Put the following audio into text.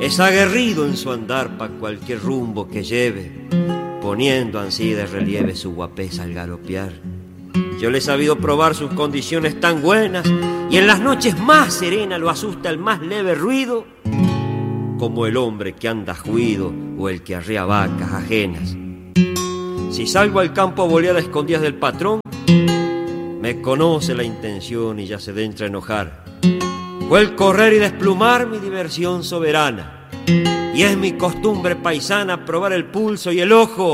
Es aguerrido en su andar pa' cualquier rumbo que lleve, poniendo ansí de relieve su guapesa al galopear. Yo le he sabido probar sus condiciones tan buenas, y en las noches más serenas lo asusta el más leve ruido, como el hombre que anda juido o el que arrea vacas ajenas. Si salgo al campo a bolear a escondidas del patrón, me conoce la intención y ya se entra a enojar. Fue el correr y desplumar mi diversión soberana, y es mi costumbre paisana probar el pulso y el ojo